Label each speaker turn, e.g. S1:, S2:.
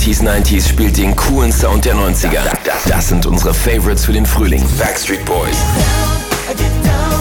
S1: 80s, 90s spielt den coolen Sound der 90er. Das sind unsere Favorites für den Frühling. Backstreet Boys.
S2: Get down.